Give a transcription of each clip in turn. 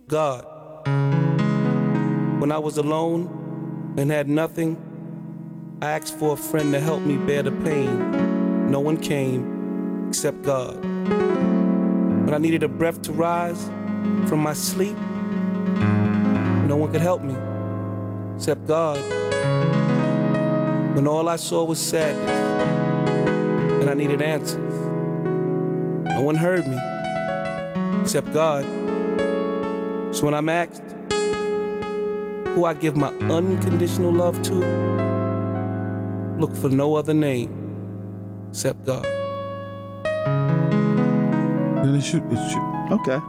God. When I was alone and had nothing, I asked for a friend to help me bear the pain. No one came except God. When I needed a breath to rise from my sleep, no one could help me except God. When all I saw was sadness and I needed answers, no one heard me except God. So when I'm asked who I give my unconditional love to, look for no other name except God. Then it should. Okay.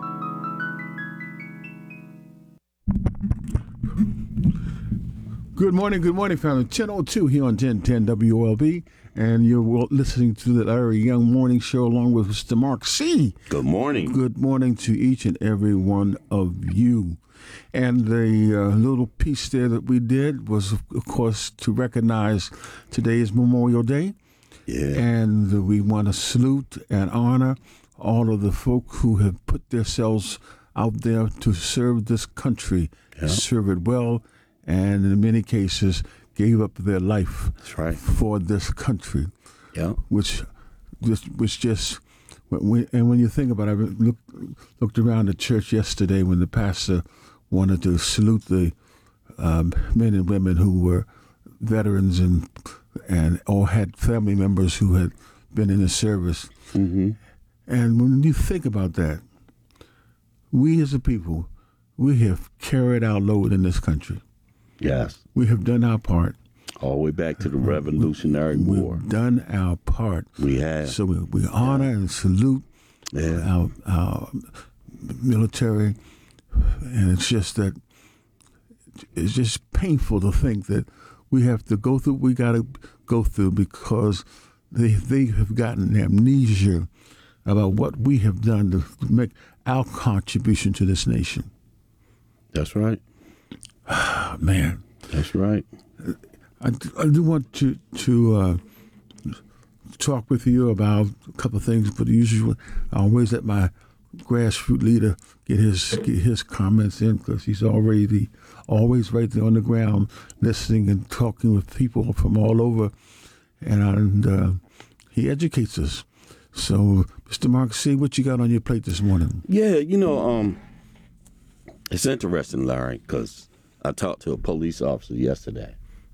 Good morning, family. 10:02 here on 1010 WLB, and you're listening to the Larry Young Morning Show along with Mr. Mark C. Good morning. Good morning to each and every one of you. And the little piece there that we did was, of course, to recognize today is Memorial Day. Yeah. And we want to salute and honor all of the folk who have put themselves out there to serve this country, serve it well, and in many cases gave up their life for this country. Yeah. Which just when you think about it, I looked around the church yesterday when the pastor wanted to salute the men and women who were veterans and all had family members who had been in the service. Mm-hmm. And when you think about that, we as a people, we have carried our load in this country. Yes. We have done our part. All the way back to the Revolutionary War. We've done our part. We have. So we honor and salute our military. And it's just that it's just painful to think that we have to go through what we got to go through because they have gotten amnesia about what we have done to make our contribution to this nation. That's right. Man. That's right. I do want to talk with you about a couple of things, but usually I always let my grassroots leader get his comments in because he's always right there on the ground listening and talking with people from all over, and he educates us. So, Mr. Mark C., what you got on your plate this morning? Yeah, it's interesting, Larry, because I talked to a police officer yesterday.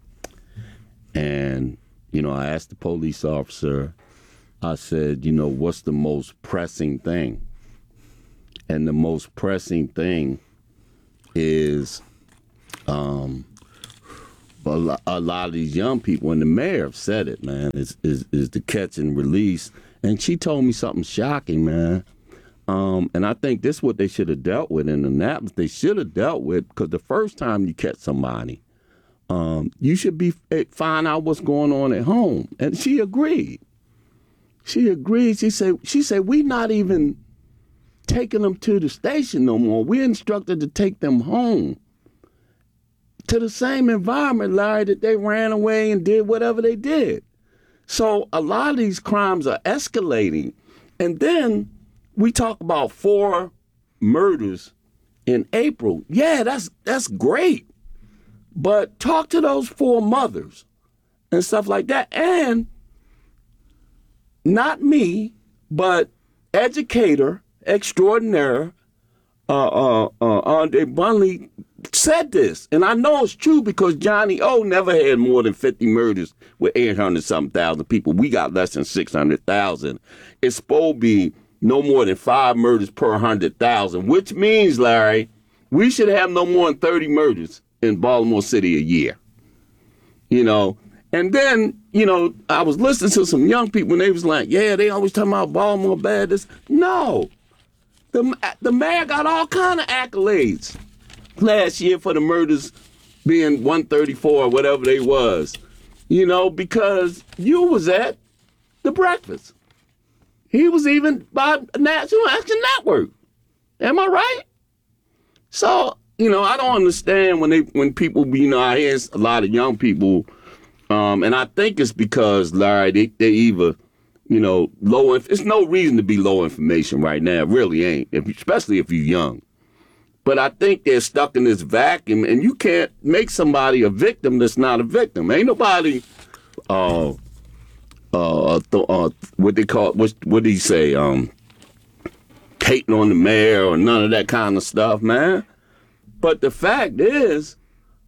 And, I asked the police officer, I said, what's the most pressing thing? And the most pressing thing is a lot of these young people, and the mayor have said it, man, is the catch and release. And she told me something shocking, man. And I think this is what they should have dealt with in Annapolis. They should have dealt with, because the first time you catch somebody, you should find out what's going on at home. And she agreed. She said, we not even taking them to the station no more. We're instructed to take them home to the same environment, Larry, that they ran away and did whatever they did. So a lot of these crimes are escalating. And then we talk about 4 murders in April. Yeah, that's great. But talk to those 4 mothers and stuff like that. And not me, but educator extraordinaire Andre Bunley said this. And I know it's true because Johnny O never had more than 50 murders with 800-something thousand people. We got less than 600,000. It's supposed to be no more than 5 murders per 100,000, which means, Larry, we should have no more than 30 murders in Baltimore City a year. And then, I was listening to some young people and they was like, yeah, they always talking about Baltimore bad. No. The mayor got all kind of accolades last year for the murders being 134 or whatever they was, because you was at the breakfast. He was even by National Action Network. Am I right? So, I don't understand when people, I hear a lot of young people, and I think it's because, Larry, they either, it's no reason to be low information right now. It really ain't, especially if you're young. But I think they're stuck in this vacuum, and you can't make somebody a victim that's not a victim. Ain't nobody, what they call, what did he say, hating on the mayor or none of that kind of stuff, man. But the fact is,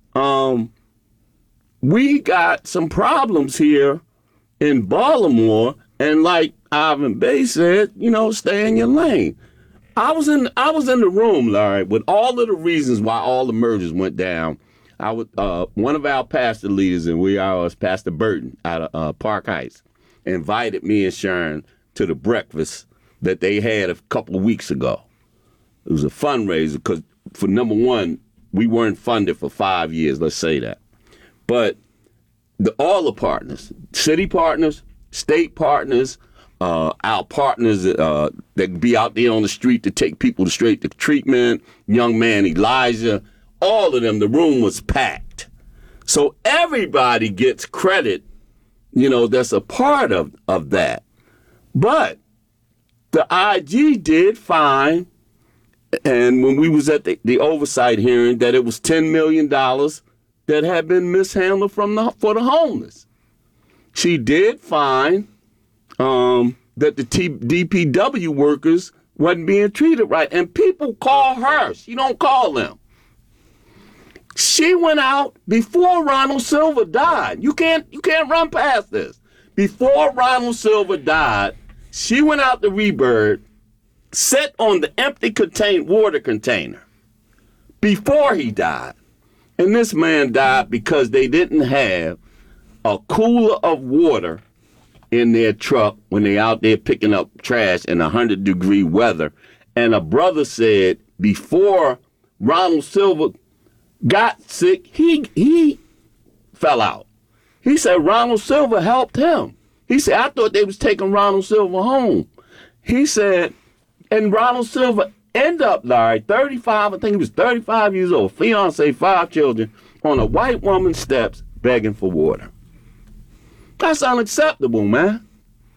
we got some problems here in Baltimore, and like Ivan Bay said, stay in your lane. I was in the room, Larry, with all of the reasons why all the mergers went down. I was one of our pastor leaders, and was Pastor Burton out of Park Heights, invited me and Sharon to the breakfast that they had a couple of weeks ago. It was a fundraiser because, for number one, we weren't funded for 5 years. Let's say that, but all the partners, city partners, state partners. Our partners that be out there on the street to take people straight to treatment, young man Elijah, all of them, the room was packed. So everybody gets credit, that's a part of that. But the IG did find, and when we was at the oversight hearing, that it was $10 million that had been mishandled for the homeless. She did find that the DPW workers wasn't being treated right. And people call her. She don't call them. She went out before Ronald Silver died. You can't run past this. Before Ronald Silver died, she went out to Rebirth, sat on the empty water container before he died. And this man died because they didn't have a cooler of water in their truck when they out there picking up trash in 100-degree weather. And a brother said before Ronald Silver got sick, he fell out. He said Ronald Silver helped him. He said, I thought they was taking Ronald Silver home. He said, and Ronald Silver ended up, Larry, 35, I think he was 35 years old, fiance, 5 children, on a white woman's steps begging for water. That's unacceptable, man.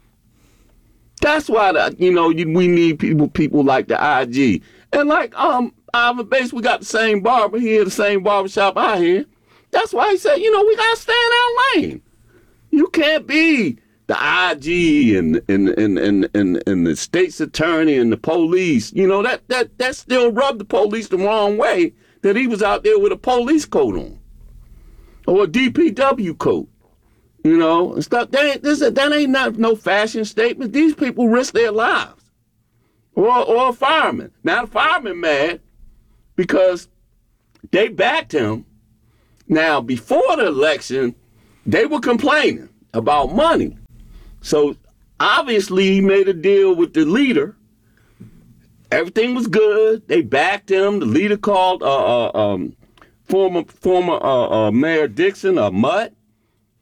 That's why we need people like the IG. And like Ivan Bates, we got the same barber here, the same barbershop out here. That's why he said, we gotta stay in our lane. You can't be the IG and the state's attorney and the police. That still rubbed the police the wrong way, that he was out there with a police coat on or a DPW coat. And stuff. That ain't not no fashion statement. These people risk their lives. Or a fireman. Now the fireman mad because they backed him. Now before the election, they were complaining about money. So obviously he made a deal with the leader. Everything was good. They backed him. The leader called former Mayor Dixon a mutt.